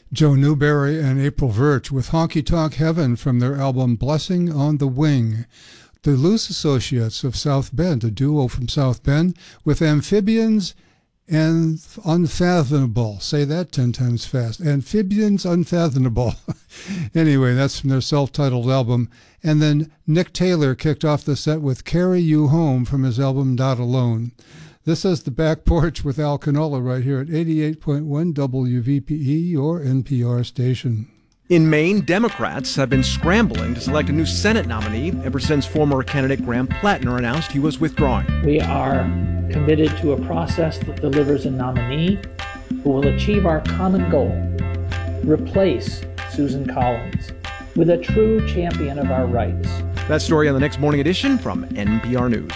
Joe Newberry and April Virch with Honky Tonk Heaven from their album Blessing on the Wing. The Loose Associates of South Bend, a duo from South Bend, with Amphibians and Unfathomable. Say that 10 times fast. Amphibians Unfathomable. Anyway, that's from their self-titled album. And then Nick Taylor kicked off the set with Carry You Home from his album Not Alone. This is The Back Porch with Al Canola right here at 88.1 WVPE, your NPR station. In Maine, Democrats have been scrambling to select a new Senate nominee ever since former candidate Graham Plattner announced he was withdrawing. We are committed to a process that delivers a nominee who will achieve our common goal, replace Susan Collins with a true champion of our rights. That story on the next morning edition from NPR News.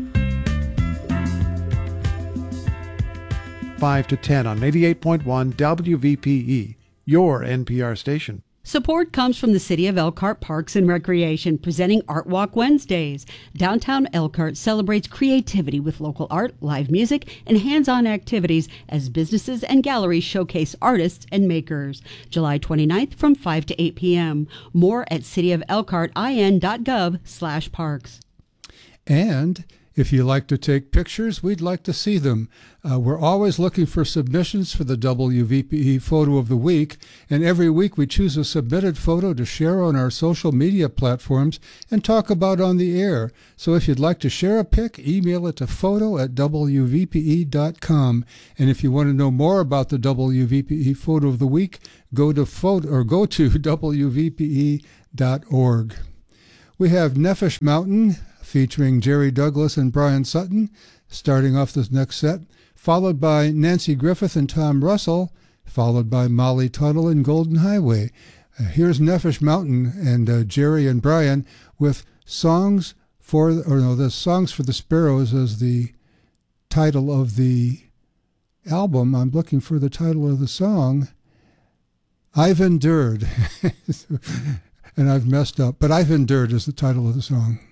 5 to 10 on 88.1 WVPE, your NPR station. Support comes from the City of Elkhart Parks and Recreation, presenting Art Walk Wednesdays. Downtown Elkhart celebrates creativity with local art, live music, and hands-on activities as businesses and galleries showcase artists and makers. July 29th from 5 to 8 p.m. More at cityofelkhartin.gov/parks. And if you like to take pictures, we'd like to see them. We're always looking for submissions for the WVPE Photo of the Week, and every week we choose a submitted photo to share on our social media platforms and talk about on the air. So if you'd like to share a pic, email it to photo@wvpe.com. And if you want to know more about the WVPE Photo of the Week, go to wvpe.org. We have Nefesh Mountain featuring Jerry Douglas and Brian Sutton, starting off this next set, followed by Nancy Griffith and Tom Russell, followed by Molly Tuttle and Golden Highway. Here's Nefesh Mountain and Jerry and Brian with Songs for the Sparrows as the title of the album. I'm looking for the title of the song. I've Endured. And I've messed up, but I've Endured is the title of the song.